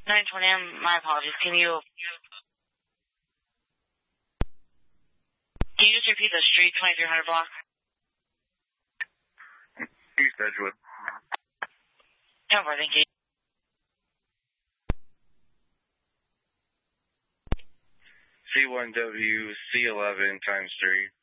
920, my apologies. Can you just repeat the street, 2300 block? East Edgewood. Over, thank you. C1W, C11 times 3.